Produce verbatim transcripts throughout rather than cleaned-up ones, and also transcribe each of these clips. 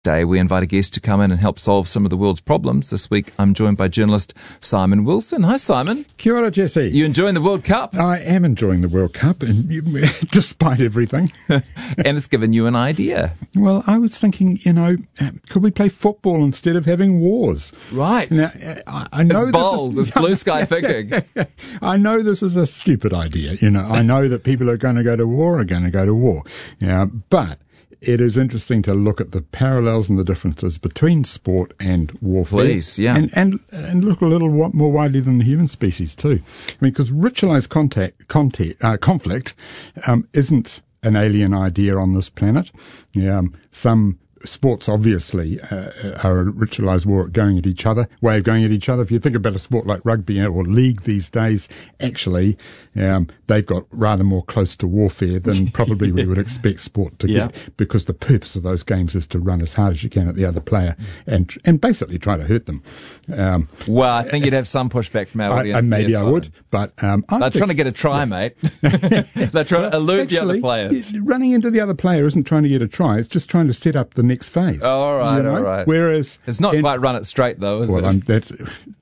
Day, we invite a guest to come in and help solve some of the world's problems. This week, I'm joined by journalist Simon Wilson. Hi, Simon. Kia ora, Jesse. You enjoying the World Cup? I am enjoying the World Cup, and despite everything. And it's given you an idea. Well, I was thinking, you know, could we play football instead of having wars? Right. Now, I, I know it's bold. Is, it's blue sky thinking. I know this is a stupid idea. You know, I know that people are going to go to war are going to go to war. Yeah, but it is interesting to look at the parallels and the differences between sport and warfare. Please, yeah. And, and, and look a little more widely than the human species too. I mean, because ritualized contact, contact, uh, conflict um, isn't an alien idea on this planet. Um, some sports obviously uh, are a ritualized war at going at each other, way of going at each other. If you think about a sport like rugby or league these days, actually um, they've got rather more close to warfare than probably yeah. we would expect sport to yeah. get, because the purpose of those games is to run as hard as you can at the other player and and basically try to hurt them. Um, well, I think you'd have some pushback from our audience. I, maybe I would, but um, they're think, trying to get a try, yeah. mate. They're trying well, to elude actually, the other players. Running into the other player isn't trying to get a try; it's just trying to set up the next phase. Oh, all right, you know? all right. Whereas it's not in, quite run it straight, though, is well, it? I'm, that's,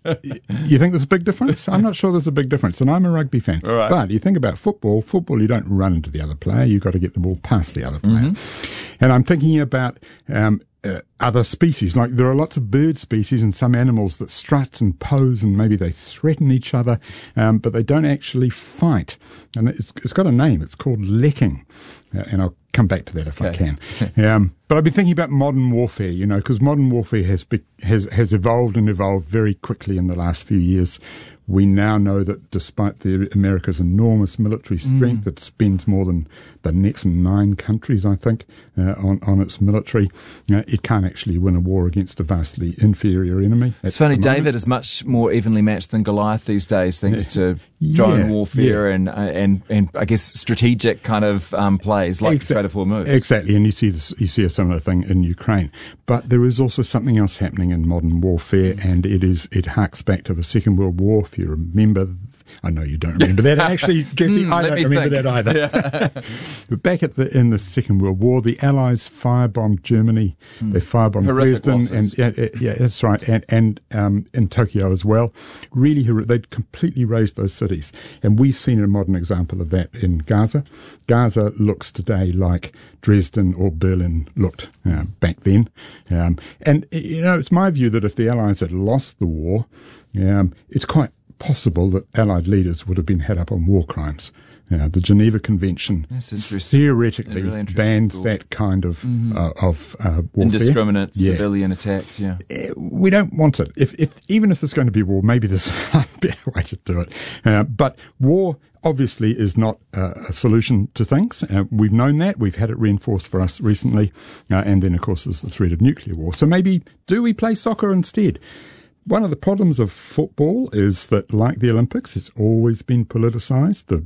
you think there's a big difference? I'm not sure there's a big difference, and I'm a rugby fan. All right. But you think about football. Football, you don't run into the other player. You've got to get the ball past the other player. Mm-hmm. And I'm thinking about um, uh, other species. Like there are lots of bird species and some animals that strut and pose, and maybe they threaten each other, um, but they don't actually fight. And it's, it's got a name. It's called lekking. Uh, and I'll come back to that if okay. I can. Um, but I've been thinking about modern warfare, you know, because modern warfare has, be, has has evolved and evolved very quickly in the last few years. We now know that despite the America's enormous military strength, mm. it spends more than the next nine countries, I think, uh, on, on its military. Uh, it can't actually win a war against a vastly inferior enemy. It's funny, David is much more evenly matched than Goliath these days, thanks yeah. to drone yeah. warfare yeah. and, uh, and and I guess strategic kind of um, plays like exactly. straight forward moves. Exactly, and you see this, you see a similar thing in Ukraine. But there is also something else happening in modern warfare, mm. and it is it harks back to the Second World War. If you remember, I know you don't remember that. Actually, Jesse, mm, I don't remember think. that either. Yeah. But back at the in the Second World War, the Allies firebombed Germany. Mm. They firebombed Horrific Dresden, losses. and yeah, yeah, that's right, and and um, in Tokyo as well. Really, they'd completely razed those cities, and we've seen a modern example of that in Gaza. Gaza looks today like Dresden or Berlin looked uh, back then, um, and you know, it's my view that if the Allies had lost the war, um, it's quite possible that Allied leaders would have been had up on war crimes. Uh, the Geneva Convention theoretically really bans cool. that kind of mm-hmm. uh, of uh, warfare. Indiscriminate yeah. civilian attacks, yeah. Uh, we don't want it. If, if even if there's going to be war, maybe there's a better way to do it. Uh, but war obviously is not uh, a solution to things. Uh, we've known that. We've had it reinforced for us recently. Uh, and then, of course, there's the threat of nuclear war. So maybe do we play soccer instead? One of the problems of football is that, like the Olympics, it's always been politicised. The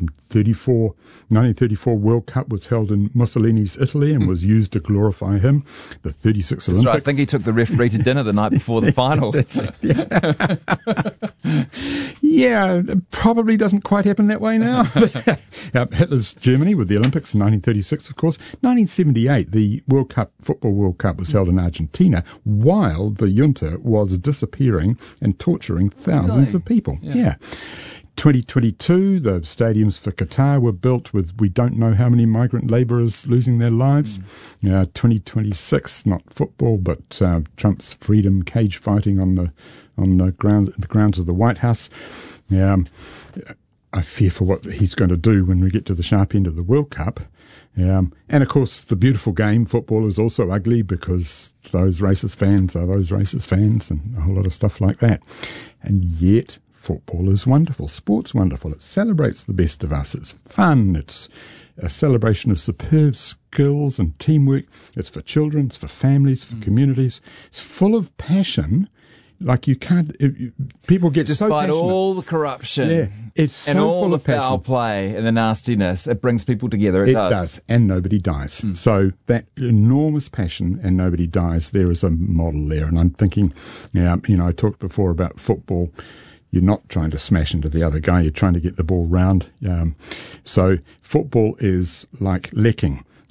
nineteen thirty-four World Cup was held in Mussolini's Italy and was used to glorify him. The thirty-six That's Olympics. Right. I think he took the referee to dinner the night before the final. yeah. yeah, it probably doesn't quite happen that way now. uh, Hitler's Germany with the Olympics in nineteen thirty-six, of course. nineteen seventy-eight, the World Cup, Football World Cup was held in Argentina while the junta was disappearing and torturing thousands really? of people. Yeah. yeah. twenty twenty-two, the stadiums for Qatar were built with we don't know how many migrant labourers losing their lives. Mm. Uh, twenty twenty-six, not football, but uh, Trump's freedom cage fighting on the on the ground the grounds of the White House. Um, I fear for what he's going to do when we get to the sharp end of the World Cup. Um, and of course, the beautiful game, football, is also ugly because those racist fans are those racist fans and a whole lot of stuff like that. And yet, football is wonderful. Sport's wonderful. It celebrates the best of us. It's fun. It's a celebration of superb skills and teamwork. It's for children. It's for families, for mm. communities. It's full of passion. Like you can't, it, you, people get Despite so passionate. all the corruption yeah, it's so and all full the of passion. foul play and the nastiness, it brings people together. It, it does. does, and nobody dies. Mm. So that enormous passion and nobody dies, there is a model there. And I'm thinking, yeah, you know, I talked before about football. You're not trying to smash into the other guy. You're trying to get the ball round. Um, so football is like lekking.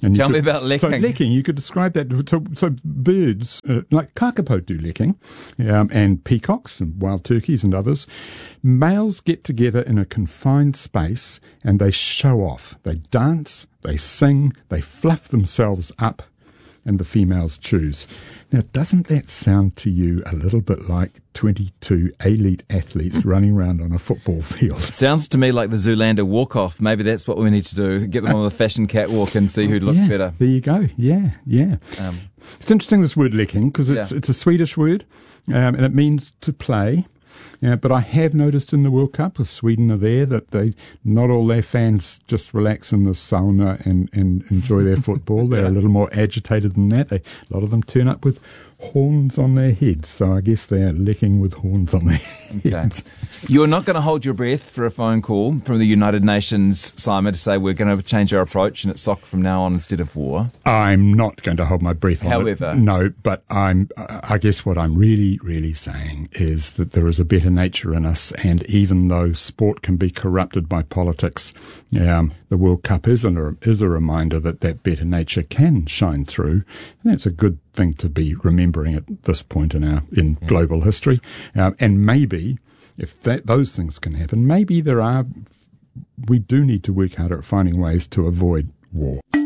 And Tell could, me about licking. So licking, you could describe that. So, so birds, uh, like kakapo do licking, um, and peacocks and wild turkeys and others, males get together in a confined space and they show off. They dance, they sing, they fluff themselves up, and the females choose. Now, doesn't that sound to you a little bit like twenty-two elite athletes running around on a football field? Sounds to me like the Zoolander walk-off. Maybe that's what we need to do, get them on the fashion catwalk and see who looks yeah, better. There you go. Yeah, yeah. Um, it's interesting, this word licking, because it's, yeah. it's a Swedish word, um, and it means to play. Yeah, but I have noticed in the World Cup, if Sweden are there, that they not all their fans just relax in the sauna and, and enjoy their football. They're yeah. a little more agitated than that. They, a lot of them turn up with horns on their heads, so I guess they're licking with horns on their heads. Okay. You're not going to hold your breath for a phone call from the United Nations, Simon, to say we're going to change our approach and it's soccer from now on instead of war. I'm not going to hold my breath on However. it. No, but I'm. I guess what I'm really, really saying is that there is a better nature in us, and even though sport can be corrupted by politics, um, the World Cup is a, is a reminder that that better nature can shine through, and that's a good thing to be remembering at this point in our in yeah. global history. Um, and maybe if that, those things can happen, maybe there are. We do need to work harder at finding ways to avoid war.